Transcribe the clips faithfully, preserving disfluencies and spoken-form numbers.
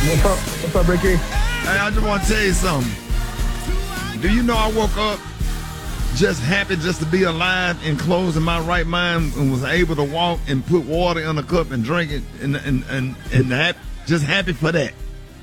What's up? What's up, Ricky? Hey, I just want to tell you something. Do you know I woke up just happy just to be alive and closed in my right mind and was able to walk and put water in a cup and drink it and and and, and hap- just happy for that.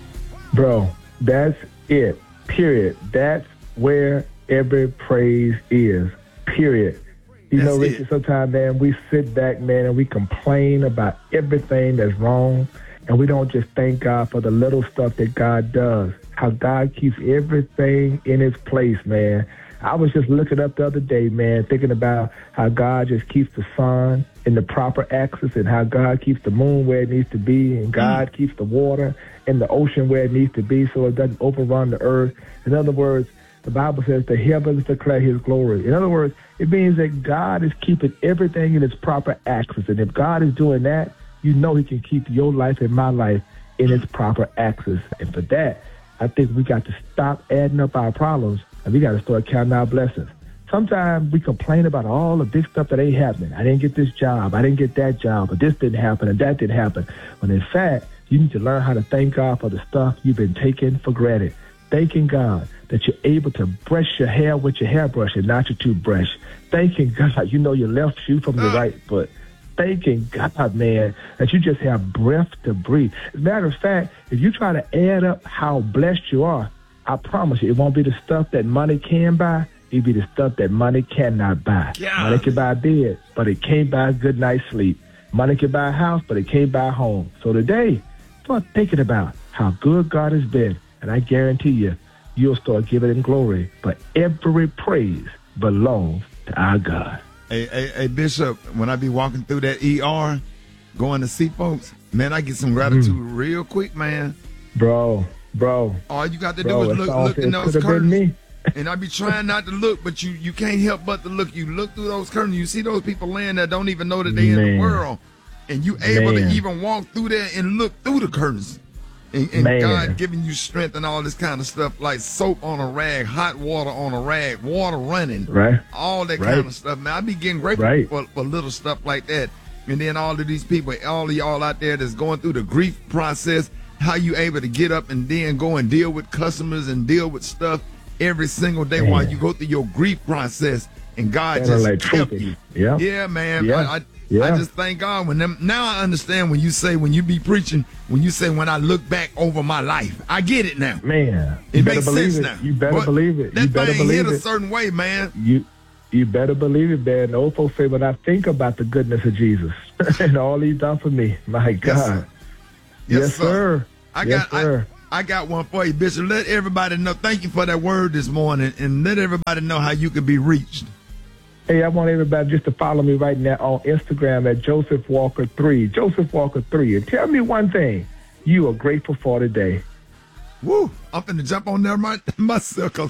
Bro, that's it. Period. That's where every praise is. Period. You That's know, Ricky, it. sometimes, man, we sit back, man, and we complain about everything that's wrong, and we don't just thank God for the little stuff that God does, how God keeps everything in its place, man. I was just looking up the other day, man, thinking about how God just keeps the sun in the proper axis and how God keeps the moon where it needs to be, and God mm. keeps the water in the ocean where it needs to be so it doesn't overrun the earth. In other words, the Bible says the heavens declare his glory. In other words, it means that God is keeping everything in its proper axis. And if God is doing that, you know he can keep your life and my life in its proper axis. And for that, I think we got to stop adding up our problems and we got to start counting our blessings. Sometimes we complain about all the big stuff that ain't happening. I didn't get this job. I didn't get that job. But this didn't happen and that didn't happen. When in fact, you need to learn how to thank God for the stuff you've been taking for granted. Thanking God that you're able to brush your hair with your hairbrush and not your toothbrush. Thanking God you know your left shoe from your right foot. Thanking God, man, that you just have breath to breathe. As a matter of fact, if you try to add up how blessed you are, I promise you, it won't be the stuff that money can buy. It'll be the stuff that money cannot buy. Yeah. Money can buy a bed, but it can't buy a good night's sleep. Money can buy a house, but it can't buy a home. So today, start thinking about how good God has been. And I guarantee you, you'll start giving him glory. But every praise belongs to our God. Hey, hey, hey, Bishop, when I be walking through that E R, going to see folks, man, I get some gratitude mm. real quick, man. Bro, bro. All you got to bro, do is look, look in those curtains. Me. And I be trying not to look, but you, you can't help but to look. You look through those curtains, you see those people laying there don't even know that they in the world. And you able man. to even walk through there and look through the curtains. And, and God giving you strength and all this kind of stuff, like soap on a rag, hot water on a rag, water running, right? All that right. kind of stuff, man. I be getting grateful right. for, for little stuff like that. And then all of these people, all of y'all out there that's going through the grief process, how you able to get up and then go and deal with customers and deal with stuff every single day man. while you go through your grief process, and God just like help you. Yeah, yeah, man. Yeah. I, I, Yeah. I just thank God when them. Now I understand when you say, when you be preaching, when you say, when I look back over my life, I get it now. Man, it makes sense it. now. You better but believe it. That you better thing believe hit it. a certain way, man. You you better believe it, man. The old folks say, when I think about the goodness of Jesus and all he's done for me, my God. Yes, sir. Yes, yes sir. sir. I yes, got sir. I, I got one for you, Bishop. Let everybody know. Thank you for that word this morning, and let everybody know how you can be reached. Hey, I want everybody just to follow me right now on Instagram at Joseph Walker three. Joseph Walker three. And tell me one thing you are grateful for today. Woo! I'm finna jump on there my, myself, cause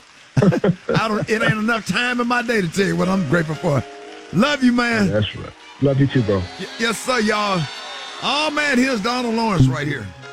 I don't, it ain't enough time in my day to tell you what I'm grateful for. Love you, man. That's right. Love you too, bro. Y- yes, sir, y'all. Oh, man, here's Donald Lawrence right here.